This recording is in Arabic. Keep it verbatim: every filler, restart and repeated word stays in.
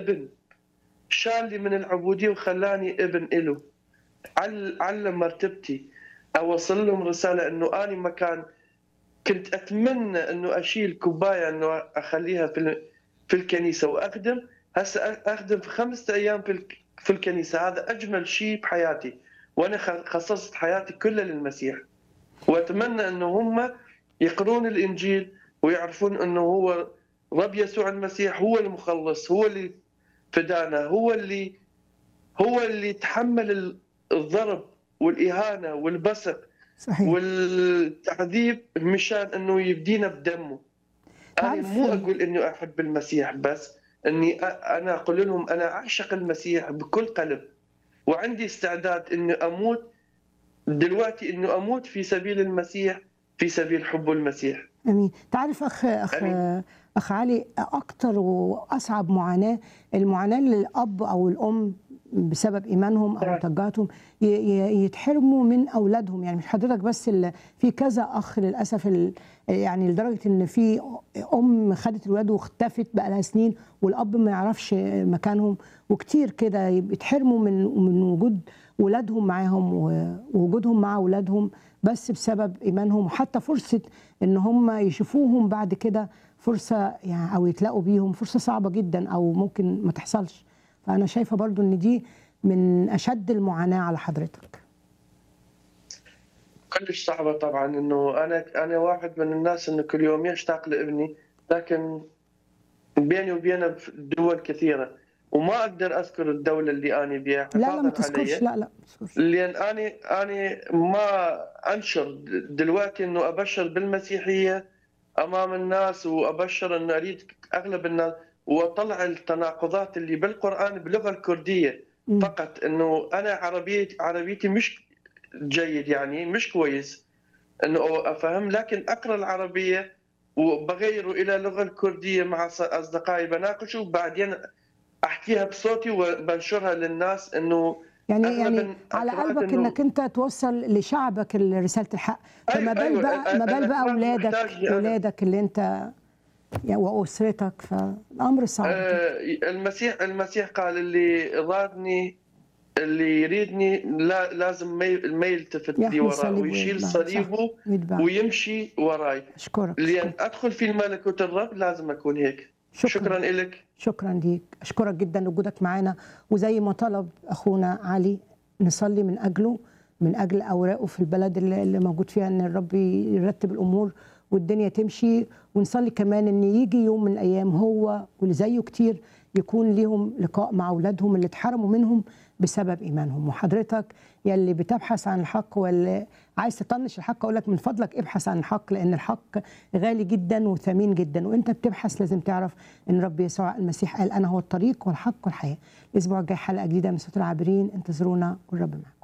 ابن، شالني من العبودية وخلاني ابن إله. علم مرتبتي، أوصل لهم رسالة إنه أنا مكان كنت أتمنى إنه أشيل كوباية إنه أخليها في في الكنيسة وأخدم. هسه أخدم في خمسة أيام في في الكنيسة، هذا أجمل شيء بحياتي، وأنا خصصت حياتي كلها للمسيح. وأتمنى إنه هم يقرون الإنجيل ويعرفون إنه هو رب يسوع المسيح هو المخلص، هو اللي فدانا، هو اللي هو اللي تحمل الضرب والإهانة والبصق صحيح. والتعذيب مشان انه يفدينا بدمه. انا مو اقول اني احب المسيح، بس اني انا اقول لهم انا اعشق المسيح بكل قلب، وعندي استعداد اني اموت دلوقتي، انه اموت في سبيل المسيح، في سبيل حب المسيح. امين. تعرف اخ اخ أمين. اخ علي، اكتر واصعب معاناه المعاناه اللي الاب او الام بسبب ايمانهم او تجارتهم يتحرموا من اولادهم. يعني مش حضرتك بس، اللي في كذا اخ للاسف، يعني لدرجه ان في ام خدت الولاد واختفت بقى لها سنين والاب ما يعرفش مكانهم، وكتير كده يتحرموا من من وجود ولادهم معاهم ووجودهم مع اولادهم بس بسبب ايمانهم، وحتى فرصه ان هم يشوفوهم بعد كده فرصه يعني او يتلاقوا بيهم فرصه صعبه جدا او ممكن ما تحصلش. فانا شايفه برضو ان دي من اشد المعاناه على حضرتك. كلش صعبه طبعا، انه انا انا واحد من الناس انه كل يوم يشتاق لابني، لكن بيني وبينه دول كثيره وما اقدر اذكر الدوله اللي انا بيها حفاظا لا لا ما تذكرش، علي. لا لا ما تذكرش. لان انا انا ما انشر دلوقتي انه ابشر بالمسيحيه امام الناس، وابشر انه اريد اغلب الناس واطلع التناقضات اللي بالقران باللغه الكرديه م. فقط. انه انا عربيتي عربيتي مش جيد، يعني مش كويس انه افهم، لكن اقرا العربيه وبغيره الى اللغه الكرديه مع اصدقائي بناقشه، وبعدين احكيها بصوتي وبنشرها للناس. انه يعني يعني اغلب على قلبك انه انك انت توصل لشعبك رساله الحق، فما بال أيوة بقى ما بال بقى أيوة اولادك اولادك اللي انت يعني واسرتك، فالامر صعب جدا. المسيح المسيح قال اللي رادني اللي يريدني لا لازم ما يلتفت لي يحمل وراء صليب ويشيل ويتبع، صح، صليبه يتبع. ويمشي وراي، اشكرك لان اشكرك ادخل في ملكوت الرب لازم اكون هيك. شكرا شكرا لك. شكرا ليك، اشكرك جدا لوجودك معانا، وزي ما طلب اخونا علي نصلي من اجله، من اجل اوراقه في البلد اللي موجود فيها، ان الرب يرتب الامور والدنيا تمشي، ونصلي كمان ان يجي يوم من الايام هو واللي زيه كتير يكون ليهم لقاء مع اولادهم اللي اتحرموا منهم بسبب ايمانهم. وحضرتك يلي بتبحث عن الحق واللي عايز تطنش الحق، اقول لك من فضلك ابحث عن الحق، لان الحق غالي جدا وثمين جدا، وانت بتبحث لازم تعرف ان رب يسوع المسيح قال انا هو الطريق والحق والحياه. الاسبوع الجاي حلقه جديده من صوت العابرين، انتظرونا والرب معكم.